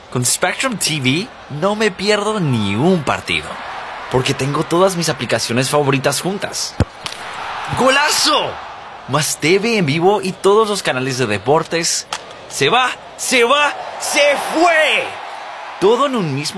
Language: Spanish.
Con Spectrum TV no me pierdo ni un partido, porque tengo todas mis aplicaciones favoritas juntas. ¡Golazo! Más TV en vivo y todos los canales de deportes. ¡Se va! ¡Se fue! Todo en un mismo